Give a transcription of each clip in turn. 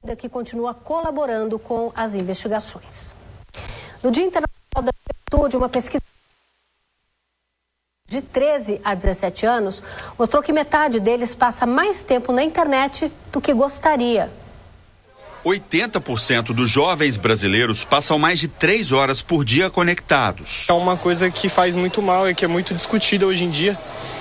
que continua colaborando com as investigações. No Dia Internacional da Juventude, uma pesquisa de 13 a 17 anos mostrou que metade deles passa mais tempo na internet do que gostaria. 80% dos jovens brasileiros passam mais de 3 horas por dia conectados. É uma coisa que faz muito mal e que é muito discutida hoje em dia.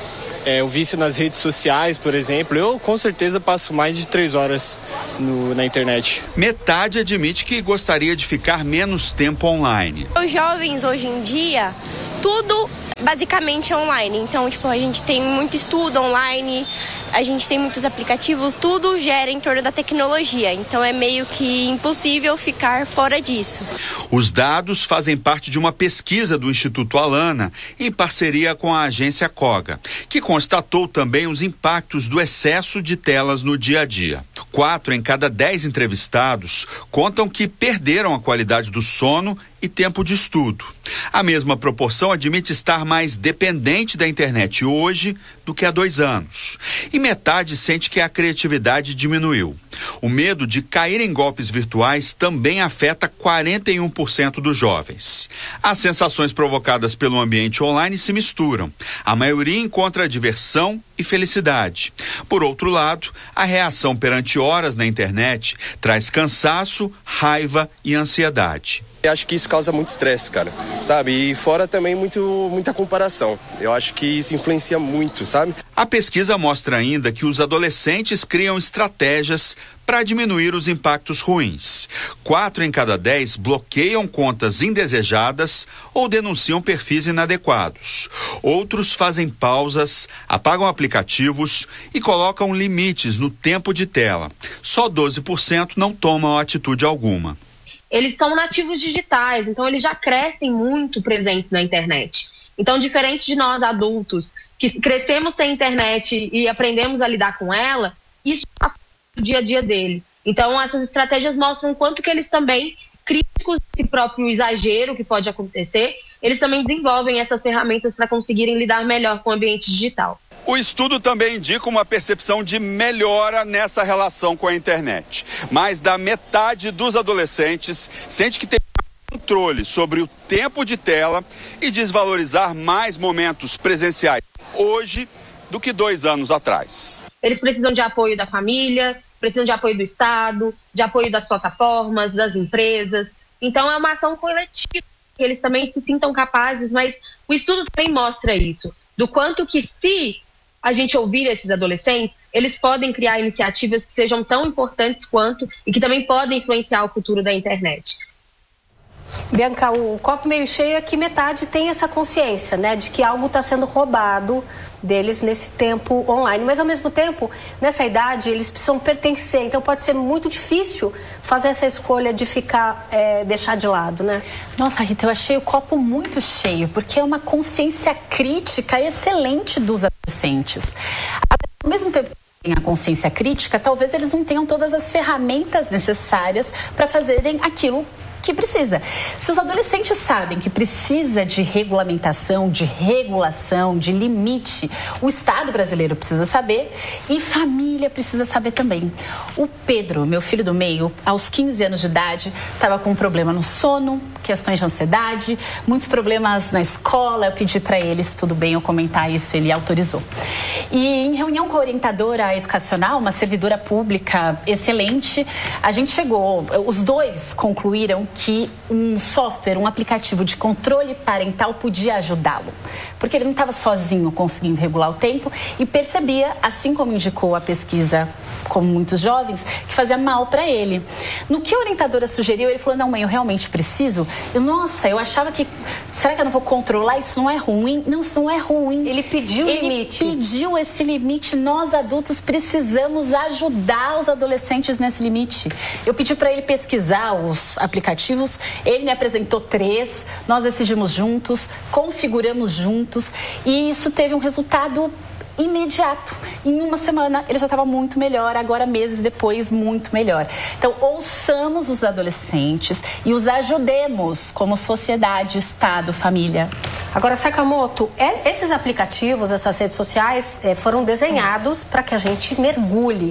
O vício nas redes sociais, por exemplo, eu com certeza passo mais de 3 horas na internet. Metade admite que gostaria de ficar menos tempo online. Os jovens hoje em dia, tudo basicamente é online. Então, a gente tem muito estudo online, a gente tem muitos aplicativos, tudo gera em torno da tecnologia. Então é meio que impossível ficar fora disso. Os dados fazem parte de uma pesquisa do Instituto Alana, em parceria com a agência Koga, que constatou também os impactos do excesso de telas no dia a dia. 4 em cada 10 entrevistados contam que perderam a qualidade do sono e tempo de estudo. A mesma proporção admite estar mais dependente da internet hoje do que há 2 anos. E metade sente que a criatividade diminuiu. O medo de cair em golpes virtuais também afeta 41% dos jovens. As sensações provocadas pelo ambiente online se misturam. A maioria encontra diversão e felicidade. Por outro lado, a reação perante horas na internet traz cansaço, raiva e ansiedade. Eu acho que isso causa muito estresse, cara, sabe? E fora também muita comparação. Eu acho que isso influencia muito, sabe? A pesquisa mostra ainda que os adolescentes criam estratégias para diminuir os impactos ruins. 4 em cada 10 bloqueiam contas indesejadas ou denunciam perfis inadequados. Outros fazem pausas, apagam aplicativos e colocam limites no tempo de tela. Só 12% não tomam atitude alguma. Eles são nativos digitais, então eles já crescem muito presentes na internet. Então, diferente de nós adultos, que crescemos sem internet e aprendemos a lidar com ela, isso faz parte do dia a dia deles. Então, essas estratégias mostram o quanto que eles também, críticos desse próprio exagero que pode acontecer, eles também desenvolvem essas ferramentas para conseguirem lidar melhor com o ambiente digital. O estudo também indica uma percepção de melhora nessa relação com a internet. Mais da metade dos adolescentes sente que tem controle sobre o tempo de tela e desvalorizar mais momentos presenciais hoje do que 2 anos atrás. Eles precisam de apoio da família, precisam de apoio do Estado, de apoio das plataformas, das empresas. Então é uma ação coletiva, que eles também se sintam capazes, mas o estudo também mostra isso, do quanto que se a gente ouvir esses adolescentes, eles podem criar iniciativas que sejam tão importantes quanto e que também podem influenciar o futuro da internet. Bianca, o copo meio cheio é que metade tem essa consciência, né, de que algo está sendo roubado deles nesse tempo online. Mas, ao mesmo tempo, nessa idade, eles precisam pertencer. Então, pode ser muito difícil fazer essa escolha de ficar, deixar de lado, né? Nossa, Rita, eu achei o copo muito cheio, porque é uma consciência crítica excelente dos adolescentes. Ao mesmo tempo que tem a consciência crítica, talvez eles não tenham todas as ferramentas necessárias para fazerem aquilo que precisa. Se os adolescentes sabem que precisa de regulamentação, de regulação, de limite, o Estado brasileiro precisa saber e família precisa saber também. O Pedro, meu filho do meio, aos 15 anos de idade, estava com um problema no sono, questões de ansiedade, muitos problemas na escola. Eu pedi para ele, se tudo bem eu comentar isso, ele autorizou. E em reunião com a orientadora educacional, uma servidora pública excelente, a gente chegou, os dois concluíram que um software, um aplicativo de controle parental podia ajudá-lo, porque ele não estava sozinho conseguindo regular o tempo e percebia, assim como indicou a pesquisa, como muitos jovens, que fazia mal para ele. No que a orientadora sugeriu, ele falou, não, mãe, eu realmente preciso. Eu achava que, será que eu não vou controlar? Isso não é ruim? Não, isso não é ruim. Ele pediu o limite. Ele pediu esse limite. Nós, adultos, precisamos ajudar os adolescentes nesse limite. Eu pedi para ele pesquisar os aplicativos, ele me apresentou 3, nós decidimos juntos, configuramos juntos e isso teve um resultado imediato. Em uma semana ele já estava muito melhor, agora meses depois muito melhor. Então ouçamos os adolescentes e os ajudemos como sociedade, Estado, família. Agora, Sakamoto, esses aplicativos, essas redes sociais foram desenhados para que a gente mergulhe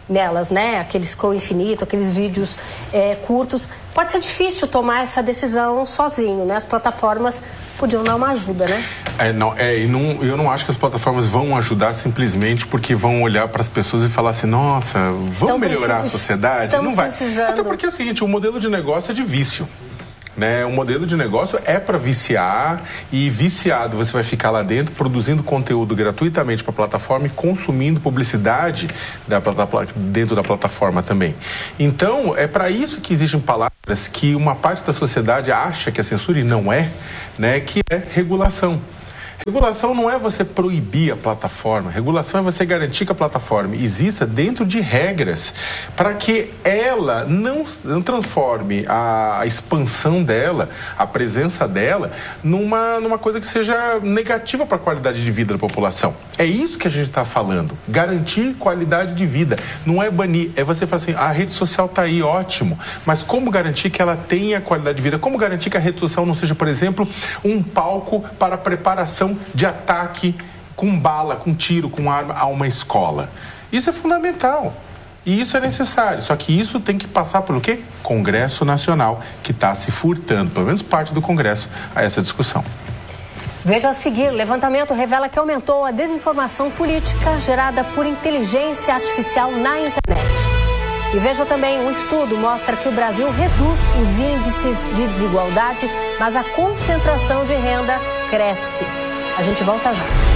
nelas, né? Aquele scroll infinito, aqueles vídeos curtos. Pode ser difícil tomar essa decisão sozinho, né? As plataformas podiam dar uma ajuda, né? Eu não acho que as plataformas vão ajudar simplesmente porque vão olhar para as pessoas e falar assim, nossa, vamos melhorar a sociedade? Não vai. Até porque é o seguinte, o modelo de negócio é de vício. Né? O modelo de negócio é para viciar, e viciado você vai ficar lá dentro produzindo conteúdo gratuitamente para a plataforma e consumindo publicidade dentro da plataforma também. Então, é para isso que existem palavras que uma parte da sociedade acha que é censura e não é, né? Que é regulação. Regulação não é você proibir a plataforma, regulação é você garantir que a plataforma exista dentro de regras para que ela não transforme a expansão dela, a presença dela, numa coisa que seja negativa para a qualidade de vida da população. É isso que a gente está falando, garantir qualidade de vida, não é banir, é você falar assim, a rede social está aí, ótimo, mas como garantir que ela tenha qualidade de vida? Como garantir que a rede social não seja, por exemplo, um palco para preparação de ataque com bala, com tiro, com arma a uma escola? Isso é fundamental e isso é necessário, só que isso tem que passar pelo quê? Congresso Nacional, que está se furtando, pelo menos parte do Congresso, a essa discussão. Veja a seguir, levantamento revela que aumentou a desinformação política gerada por inteligência artificial na internet. E veja também, um estudo mostra que o Brasil reduz os índices de desigualdade, mas a concentração de renda cresce. A gente volta já.